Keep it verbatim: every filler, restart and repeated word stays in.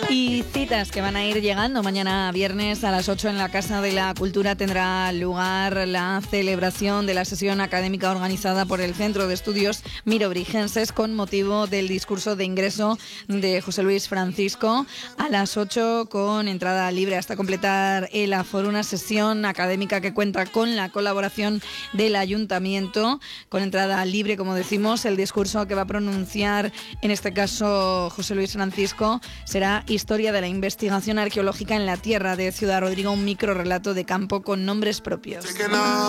Y citas que van a ir llegando. Mañana viernes a las ocho en la Casa de la Cultura tendrá lugar la celebración de la sesión académica organizada por el Centro de Estudios Mirobrigenses con motivo del discurso de ingreso de José Luis Francisco a las ocho con entrada libre hasta completar el aforo. Una sesión académica que cuenta con la colaboración del Ayuntamiento con entrada libre, como decimos. El discurso que va a pronunciar en este caso José Luis Francisco será Historia de la investigación arqueológica en la tierra de Ciudad Rodrigo, un microrrelato de campo con nombres propios.